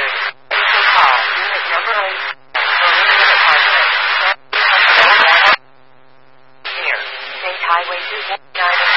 call. Unit number 8. Here. State Highway 249.